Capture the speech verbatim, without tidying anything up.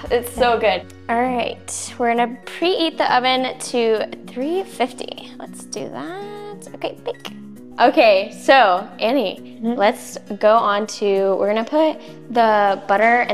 it's so good. All right, we're gonna preheat the oven to three fifty. Let's do that. Okay, bake. Okay, so Annie, mm-hmm. let's go on to, we're gonna put the butter and